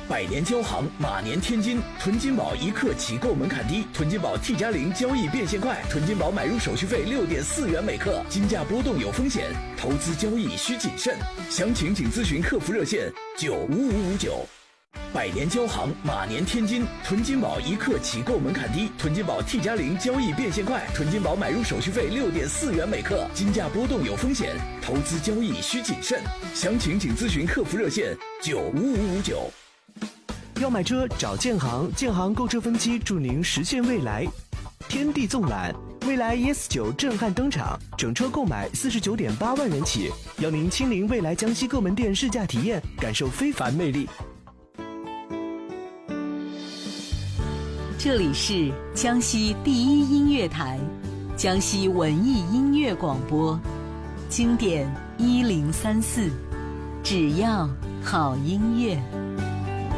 百年交行，马年天金。囤金宝一刻起购门槛低，囤金宝 T+0交易变现快，囤金宝买入手续费6.4元每克，金价波动有风险，投资交易需谨慎。详情请咨询客服热线95559。百年交行，马年天金。囤金宝一刻起购门槛低，囤金宝 T+0交易变现快，囤金宝买入手续费6.4元每克，金价波动有风险，投资交易需谨慎。详情请咨询客服热线95559。 要买车找建行，建行购车分期助您实现未来。天地纵览，蔚来 ES9 震撼登场，整车购买49.8万元起，邀您亲临蔚来江西各门店试驾体验，感受非凡魅力。 这里是江西第一音乐台，江西文艺音乐广播，经典1034，只要好音乐。